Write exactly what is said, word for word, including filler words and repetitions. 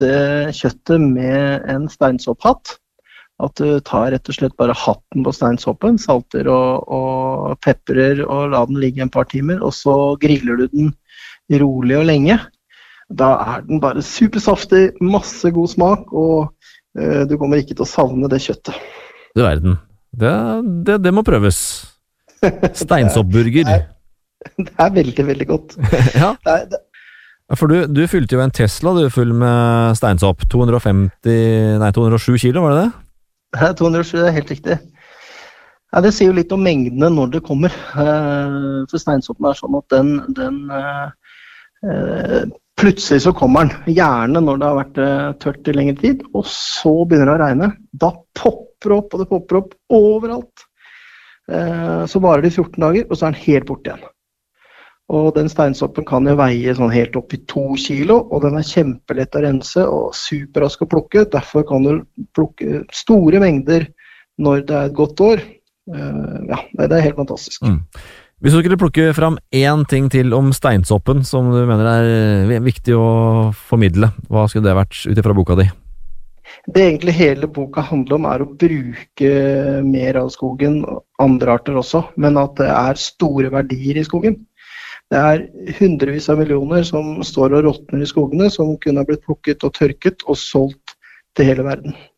kjøttet med en steinsopphatt. At du tar rett og slett bare hatten på steinsoppen, salter og, og pepperer og la den ligge en par timer, og så griller du den rolig og lenge. Da er den bare supersaftig, masse god smak, og uh, du kommer ikke til å savne det kjøttet. Du verden, det, det, det må prøves. Steinsoppburger. Det er, det er veldig, veldig godt. Ja. Det er, det, For du, du fylte jo en Tesla, du, full med steinsopp. to hundre og femti, nei, to hundre og sju kilo, var det det? to hundre og sju, det er helt riktig. Ja, det sier jo litt om mengdene når det kommer. For steinsoppen er sånn at den, den plutselig så kommer den, gjerne når det har vært tørt i lengre tid, og så begynner det å regne. Da popper opp, og det popper opp overalt. Så varer det i fjorten dager, og så er den helt bort igjen. Og den steinsoppen kan jo veie sånn helt opp i to kilo, og den er kjempelett å rense og superrask å plukke. Derfor kan du plukke store mengder når det er et godt år. Uh, ja, det er helt fantastisk. Mm. Hvis du skulle plukke fram én ting til om steinsoppen som du mener er viktig å formidle, hva skulle det vært ut ifra boka di? Det egentlig hele boka handler om er å bruke mer av skogen, andre arter også, men at det er store verdier i skogen. Det er hundrevis av millioner som står og råtner i skogene, som kunne ha blitt plukket og tørket og solgt til hele verden.